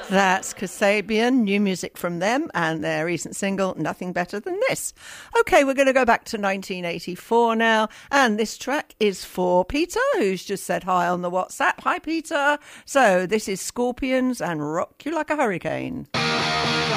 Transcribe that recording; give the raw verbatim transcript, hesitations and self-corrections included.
That's Kasabian, new music from them, and their recent single, Nothing Better Than This. Okay, we're going to go back to nineteen eighty-four now, and this track is for Peter, who's just said hi on the WhatsApp. Hi, Peter. So this is Scorpions and Rock You Like a Hurricane.